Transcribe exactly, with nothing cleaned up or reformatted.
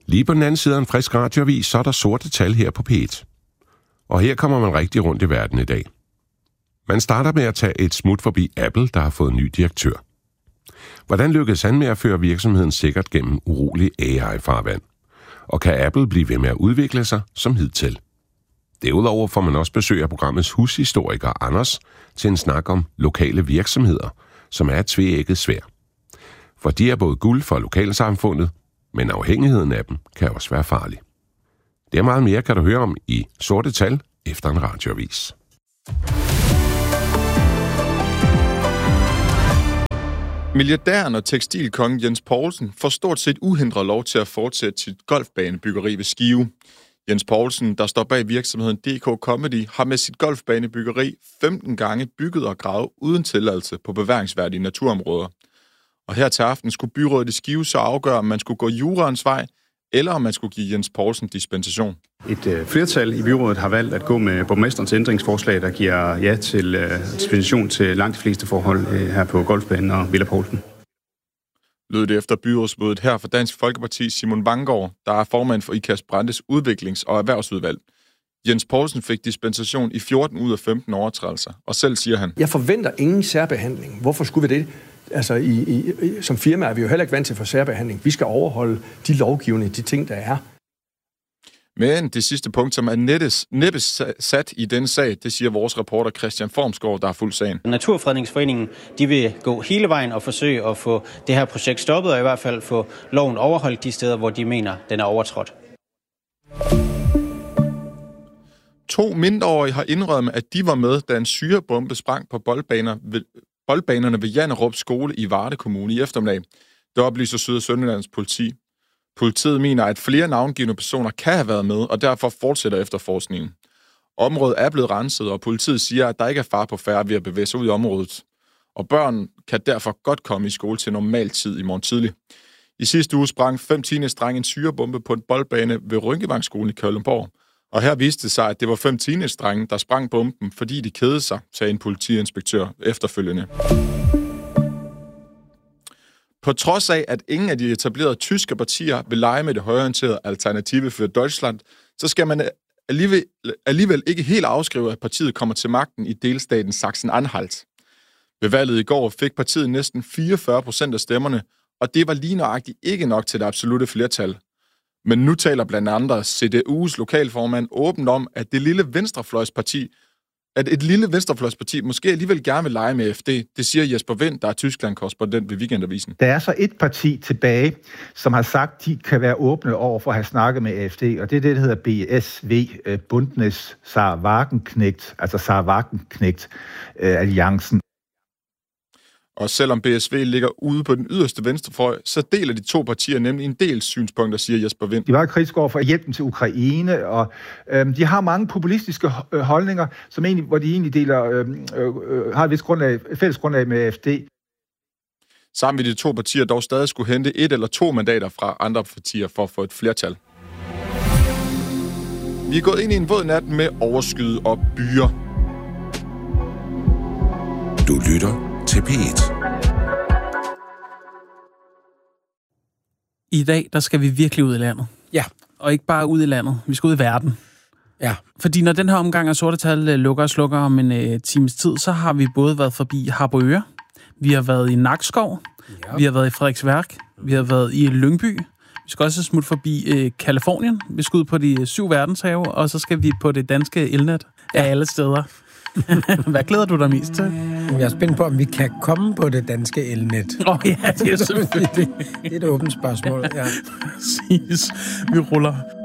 Lige på den anden side af en frisk radioavis, så er der sorte tal her på P et. Og her kommer man rigtig rundt i verden i dag. Man starter med at tage et smut forbi Apple, der har fået en ny direktør. Hvordan lykkedes han med at føre virksomheden sikkert gennem urolig A I-farvand? Og kan Apple blive ved med at udvikle sig som hidtil? Derudover får man også besøg af programmets hushistoriker Anders til en snak om lokale virksomheder, som er et tveægget sværd. For de er både guld for lokalsamfundet, men afhængigheden af dem kan også være farlig. Det er meget mere, kan du høre om i Sorte Tal efter en radioavis. Milliardæren og tekstilkongen Jens Poulsen får stort set uhindret lov til at fortsætte sit golfbanebyggeri ved Skive. Jens Poulsen, der står bag virksomheden D K Comedy, har med sit golfbanebyggeri femten gange bygget og gravet uden tilladelse på bevaringsværdige naturområder. Og her til aften skulle byrådet i Skive så afgøre, om man skulle gå juraens vej, eller om man skulle give Jens Poulsen dispensation. Et øh, flertal i byrådet har valgt at gå med borgmesterens ændringsforslag, der giver ja til øh, dispensation til langt de fleste forhold øh, her på golfbanen og Villa Poulsen. Lød det efter byrådsmødet her for Dansk Folkeparti Simon Vanggaard, der er formand for Ikast Brandes udviklings- og erhvervsudvalg. Jens Poulsen fik dispensation i fjorten ud af femten overtrædelser, og selv siger han: Jeg forventer ingen særbehandling. Hvorfor skulle vi det? Altså, i, i, som firma er vi jo heller ikke vant til for særbehandling. Vi skal overholde de lovgivende, de ting, der er. Men det sidste punkt, som er nettes, næppe sat i denne sag, det siger vores reporter Christian Formsgaard, der har fulgt sagen. Naturfredningsforeningen, de vil gå hele vejen og forsøge at få det her projekt stoppet, og i hvert fald få loven overholdt de steder, hvor de mener, den er overtrådt. To mindreårige har indrømmet, at de var med, da en syrebombe sprang på boldbaner ved, boldbanerne ved Janderup skole i Varde Kommune i eftermiddag. Det oplyser Syd- og Sønderjyllands politi. Politiet mener, at flere navngivne personer kan have været med, og derfor fortsætter efterforskningen. Området er blevet renset, og politiet siger, at der ikke er fare på færde ved at bevæge sig ud i området. Og børn kan derfor godt komme i skole til normal tid i morgen tidlig. I sidste uge sprang fem teenage-drenge en syrebombe på en boldbane ved Rynkevangskolen i Kalundborg. Og her viste det sig, at det var fem teenage-drenge, der sprang bomben, fordi de kedede sig, sagde en politiinspektør efterfølgende. På trods af, at ingen af de etablerede tyske partier vil lege med det højreorienterede Alternative für Deutschland, så skal man alligevel, alligevel ikke helt afskrive, at partiet kommer til magten i delstaten Sachsen-Anhalt. Ved valget i går fik partiet næsten fireogfyrre procent af stemmerne, og det var lige nøjagtigt ikke nok til det absolutte flertal. Men nu taler blandt andre C D U's lokalformand åbent om, at det lille venstrefløjsparti, at et lille venstrefløjsparti måske alligevel gerne vil lege med A F D. Det siger Jesper Wind, der er Tyskland-korrespondent ved Weekendavisen. Der er så et parti tilbage, som har sagt, de kan være åbne over for at have snakket med A F D, og det er det, der hedder B S V, Bundnes Saar-Wagenknecht, altså Saar-Wagenknecht-alliancen. Og selvom B S V ligger ude på den yderste venstrefløj, så deler de to partier nemlig en del synspunkter, siger Jesper Wind. De var kritiske over for hjælpen til Ukraine, og øhm, de har mange populistiske holdninger, som egentlig, hvor de egentlig deler, øhm, øh, har et vist grundlag, fælles grundlag med A F D. Sammen vil de to partier dog stadig skulle hente et eller to mandater fra andre partier for at få et flertal. Vi er gået ind i en våd nat med overskyet og byer. Du lytter til P et. I dag, der skal vi virkelig ud i landet. Ja. Og ikke bare ud i landet, vi skal ud i verden. Ja. Fordi når den her omgang af Sorte Tal lukker og slukker om en uh, times tid, så har vi både været forbi Harboøre, vi har været i Nakskov, ja. Vi har været i Frederiksværk, vi har været i Lyngby, vi skal også smutte forbi uh, Kalifornien, vi skal ud på de syv verdenshave, og så skal vi på det danske elnet af alle steder. Hvad glæder du dig mest til? Jeg er spændt på, om vi kan komme på det danske elnet. Åh oh, ja, det er selvfølgelig. Det er et åbent spørgsmål, ja. Præcis. Vi ruller.